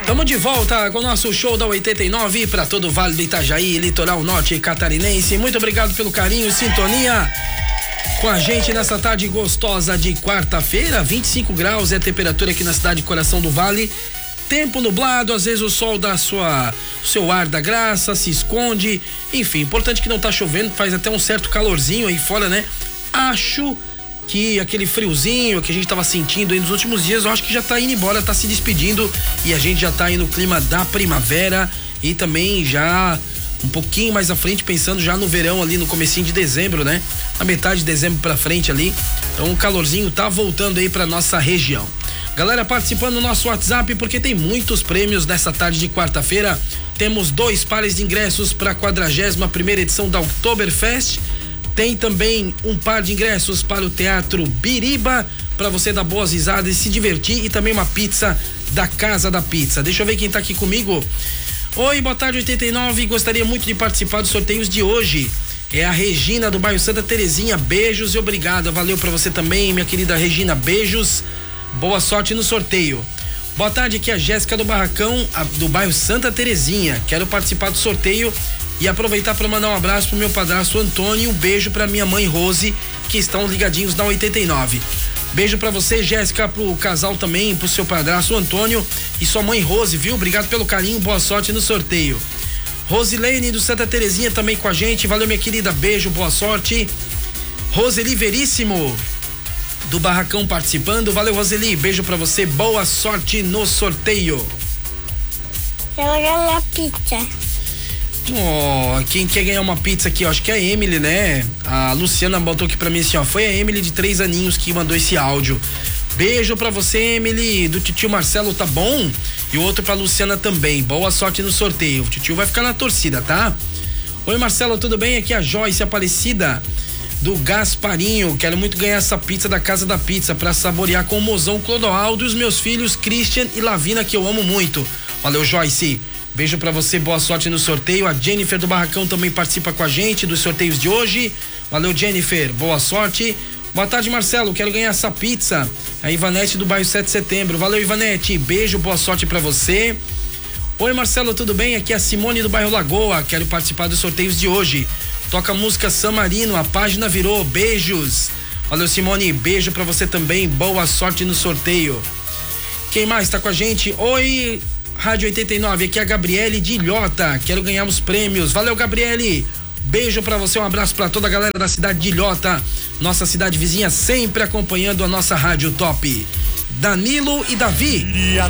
Estamos de volta com o nosso show da 89 para todo o Vale do Itajaí, Litoral Norte Catarinense. Muito obrigado pelo carinho e sintonia com a gente nessa tarde gostosa de quarta-feira. 25 graus é a temperatura aqui na cidade de Coração do Vale. Tempo nublado, às vezes o sol dá seu ar da graça, se esconde. Enfim, importante que não tá chovendo, faz até um certo calorzinho aí fora, né? Acho que aquele friozinho que a gente tava sentindo aí nos últimos dias, eu acho que já tá indo embora, tá se despedindo e a gente já tá aí no clima da primavera e também já um pouquinho mais à frente, pensando já no verão ali no comecinho de dezembro, né? Na metade de dezembro pra frente ali. Então o calorzinho tá voltando aí pra nossa região. Galera participando no nosso WhatsApp, porque tem muitos prêmios nessa tarde de quarta-feira. Temos 2 pares de ingressos para a 41ª edição da Oktoberfest. Tem também um par de ingressos para o Teatro Biriba, para você dar boas risadas e se divertir, e também uma pizza da Casa da Pizza. Deixa eu ver quem tá aqui comigo. Oi, boa tarde 89, gostaria muito de participar dos sorteios de hoje. É a Regina do bairro Santa Terezinha, beijos e obrigado. Valeu para você também, minha querida Regina, beijos. Boa sorte no sorteio. Boa tarde, aqui é a Jéssica do Barracão, do bairro Santa Terezinha. Quero participar do sorteio e aproveitar para mandar um abraço pro meu padrasto Antônio e um beijo pra minha mãe Rose, que estão ligadinhos na 89. Beijo pra você, Jéssica, pro casal também, pro seu padrasto Antônio e sua mãe Rose, viu? Obrigado pelo carinho, boa sorte no sorteio. Rosilene do Santa Terezinha também com a gente, valeu minha querida, beijo, boa sorte. Roseli Veríssimo do Barracão participando, valeu Roseli, beijo pra você, boa sorte no sorteio. Eu quero a pizza. Oh, quem quer ganhar uma pizza aqui, ó, acho que é a Emily, né? A Luciana botou aqui pra mim assim, ó, foi a Emily de 3 aninhos que mandou esse áudio. Beijo pra você, Emily, do titio Marcelo, tá bom? E o outro pra Luciana também, boa sorte no sorteio, o titio vai ficar na torcida, tá? Oi Marcelo, tudo bem? Aqui é a Joyce Aparecida do Gasparinho, quero muito ganhar essa pizza da Casa da Pizza pra saborear com o mozão Clodoaldo e os meus filhos Christian e Lavina, que eu amo muito. Valeu, Joyce. Beijo pra você, boa sorte no sorteio. A Jennifer do Barracão também participa com a gente dos sorteios de hoje. Valeu, Jennifer, boa sorte. Boa tarde, Marcelo, quero ganhar essa pizza. A Ivanete do bairro 7 de Setembro. Valeu, Ivanete, beijo, boa sorte pra você. Oi, Marcelo, tudo bem? Aqui é a Simone do bairro Lagoa, quero participar dos sorteios de hoje. Toca a música San Marino, a página virou, beijos. Valeu, Simone, beijo pra você também, boa sorte no sorteio. Quem mais tá com a gente? Oi, Rádio 89, aqui é a Gabriele de Ilhota, quero ganhar os prêmios. Valeu, Gabriele, beijo pra você, um abraço pra toda a galera da cidade de Ilhota, nossa cidade vizinha, sempre acompanhando a nossa rádio top. Danilo e Davi.